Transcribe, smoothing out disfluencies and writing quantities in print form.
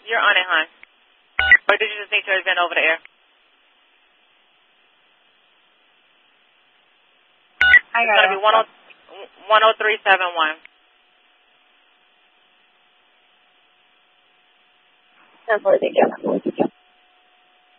You're on it, hon. Or did you just need to have been over the air? I It's going to be 10371. 10-4, thank you.